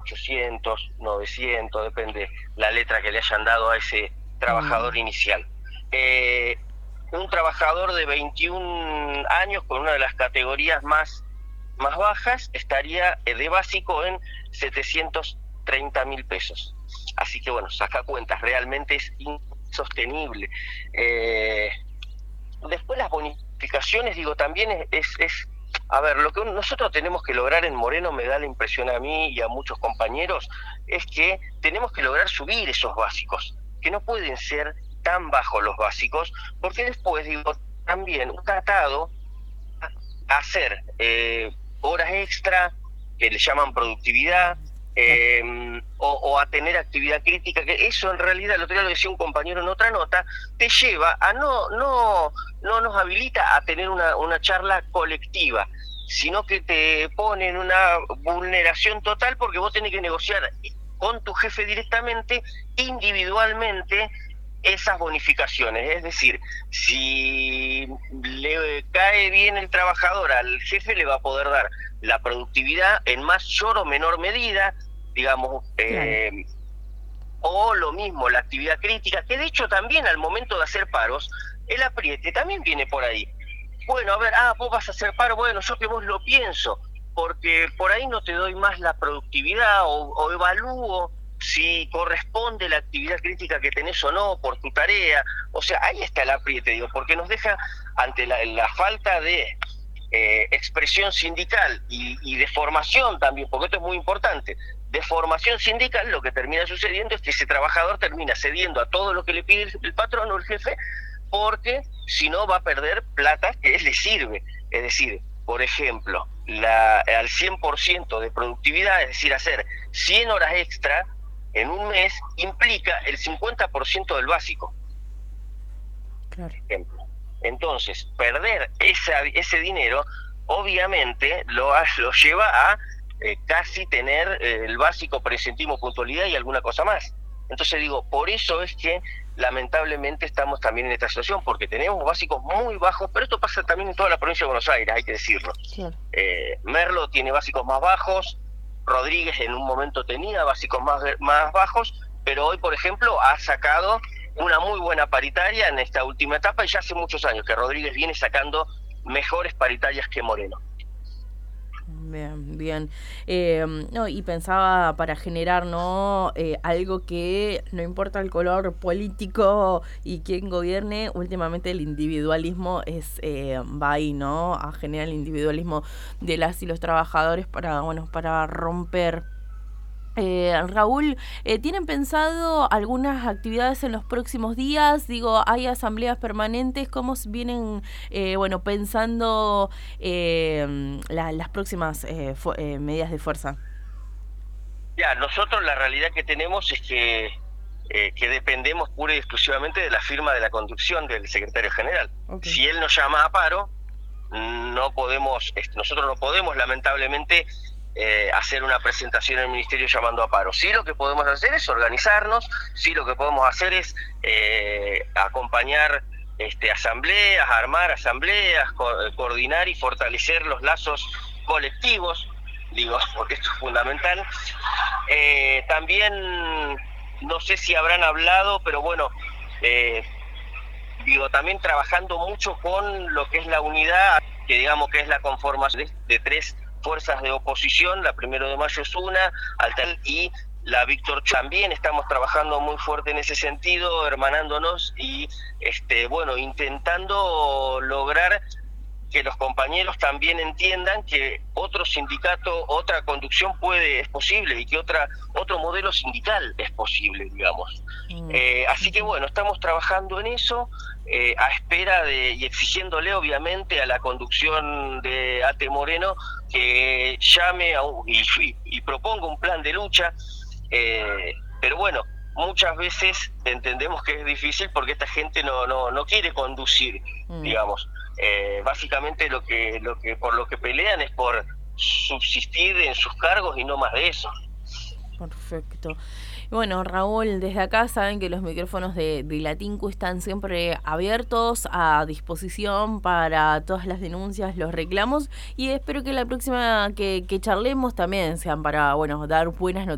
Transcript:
800, 900, depende la letra que le hayan dado a ese trabajador inicial. Un trabajador de 21 años con una de las categorías más bajas estaría de básico en 730.000 pesos. Así que bueno, saca cuentas, realmente es insostenible. Después las bonificaciones, digo, también a ver, lo que nosotros tenemos que lograr en Moreno, me da la impresión a mí y a muchos compañeros, es que tenemos que lograr subir esos básicos, que no pueden ser tan bajos los básicos, porque después, digo, también un tratado a hacer horas extra, que le llaman productividad, o a tener actividad crítica, que eso en realidad, el otro día lo decía un compañero en otra nota, te lleva a no nos habilita a tener una charla colectiva, sino que te pone en una vulneración total, porque vos tenés que negociar con tu jefe directamente, individualmente, esas bonificaciones. Es decir, si le cae bien el trabajador al jefe, le va a poder dar la productividad en mayor o menor medida, digamos, Claro. o lo mismo la actividad crítica, que de hecho también al momento de hacer paros, el apriete también viene por ahí. Bueno, a ver, vos vas a hacer paro, bueno, yo que vos lo pienso, porque por ahí no te doy más la productividad o evalúo si corresponde la actividad crítica que tenés o no por tu tarea. O sea, ahí está el apriete, digo, porque nos deja ante la falta de expresión sindical y de formación también, porque esto es muy importante, de formación sindical, lo que termina sucediendo es que ese trabajador termina cediendo a todo lo que le pide el patrón o el jefe, porque si no va a perder plata que le sirve. Es decir, por ejemplo, al 100% de productividad, es decir, hacer 100 horas extra en un mes, implica el 50% del básico. Claro. Por ejemplo. Entonces, perder ese dinero, obviamente, lo lleva a casi tener el básico presentismo, puntualidad y alguna cosa más. Entonces digo, por eso es que lamentablemente estamos también en esta situación, porque tenemos básicos muy bajos, pero esto pasa también en toda la provincia de Buenos Aires, hay que decirlo. Claro. Merlo tiene básicos más bajos, Rodríguez en un momento tenía básicos más bajos, pero hoy, por ejemplo, ha sacado una muy buena paritaria en esta última etapa, y ya hace muchos años que Rodríguez viene sacando mejores paritarias que Moreno. Bien, bien. No, y pensaba para generar, ¿no? Algo que no importa el color político y quién gobierne, últimamente el individualismo va ahí, ¿no? A generar el individualismo de las y los trabajadores para romper. Raúl, ¿tienen pensado algunas actividades en los próximos días? Digo, ¿hay asambleas permanentes? ¿Cómo vienen, pensando las próximas medidas de fuerza? Ya, nosotros la realidad que tenemos es que dependemos pura y exclusivamente de la firma de la conducción del secretario general. Okay. Si él nos llama a paro, nosotros no podemos lamentablemente hacer una presentación en el ministerio llamando a paro. Sí, lo que podemos hacer es organizarnos, sí, lo que podemos hacer es acompañar asambleas, armar asambleas, coordinar y fortalecer los lazos colectivos, digo, porque esto es fundamental. También, no sé si habrán hablado, pero bueno, también trabajando mucho con lo que es la unidad, que digamos que es la conformación de tres fuerzas de oposición. La 1 de mayo es una, y la Víctor también estamos trabajando muy fuerte en ese sentido, hermanándonos y intentando lograr que los compañeros también entiendan que otro sindicato, otra conducción es posible, y que otro modelo sindical es posible, digamos. Así que bueno, estamos trabajando en eso, a espera y exigiéndole obviamente a la conducción de AT Moreno que llame y proponga un plan de lucha, pero bueno, muchas veces entendemos que es difícil porque esta gente no quiere conducir, digamos. Básicamente lo que por lo que pelean es por subsistir en sus cargos y no más de eso. Perfecto. Bueno, Raúl, desde acá saben que los micrófonos de Latincu están siempre abiertos, a disposición para todas las denuncias, los reclamos, y espero que la próxima que charlemos también sean para, dar buenas noticias.